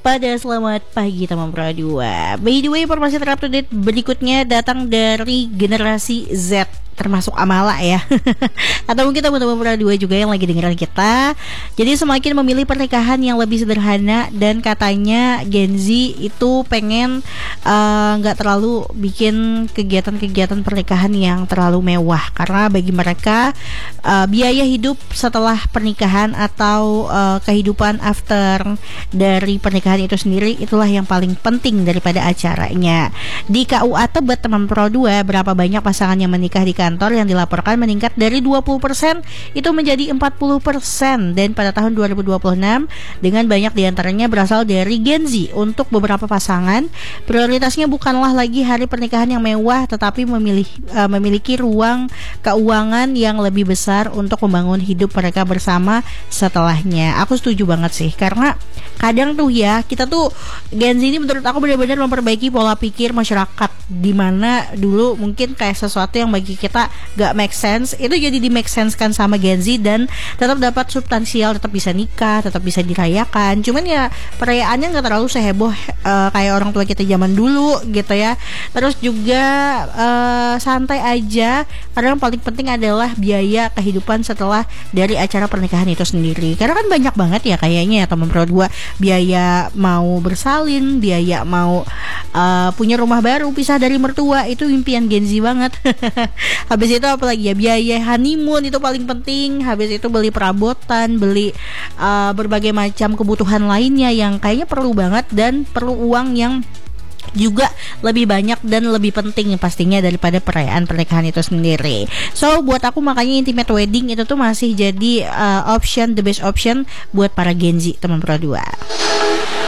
pada selamat pagi teman Pro 2. By the way, informasi terupdate berikutnya datang dari generasi Z, termasuk Amala ya. Atau mungkin teman-teman Pro 2 juga yang lagi dengerin kita. Jadi semakin memilih pernikahan yang lebih sederhana, dan katanya Gen Z itu pengen gak terlalu bikin kegiatan-kegiatan pernikahan yang terlalu mewah, karena bagi mereka biaya hidup setelah pernikahan atau kehidupan after dari pernikahan itu sendiri, itulah yang paling penting daripada acaranya. Di KUA Tebet teman Pro 2, berapa banyak pasangan yang menikah di kantor yang dilaporkan meningkat dari 20% itu menjadi 40%, dan pada tahun 2026 dengan banyak diantaranya berasal dari Gen Z. Untuk beberapa pasangan, prioritasnya bukanlah lagi hari pernikahan yang mewah, tetapi memiliki ruang keuangan yang lebih besar untuk membangun hidup mereka bersama setelahnya. Aku setuju banget sih, karena kadang tuh ya, kita tuh Gen Z ini menurut aku benar-benar memperbaiki pola pikir masyarakat, dimana dulu mungkin kayak sesuatu yang bagi kita gak make sense, itu jadi di make sense kan sama Gen Z, dan tetap dapat substansial, tetap bisa nikah, tetap bisa dirayakan. Cuman ya perayaannya gak terlalu seheboh kayak orang tua kita zaman dulu gitu ya. Terus juga santai aja, karena yang paling penting adalah biaya kehidupan setelah dari acara pernikahan itu sendiri. Karena kan banyak banget ya kayaknya ya teman Pro 2, biaya mau bersalin, biaya mau punya rumah baru, pisah dari mertua, itu impian Gen Z banget. Habis itu apalagi ya, biaya honeymoon itu paling penting. Habis itu beli perabotan, beli berbagai macam kebutuhan lainnya yang kayaknya perlu banget, dan perlu uang yang juga lebih banyak dan lebih penting pastinya daripada perayaan pernikahan itu sendiri. So buat aku makanya intimate wedding itu tuh masih jadi option, the best option buat para Gen Z teman Pro 2.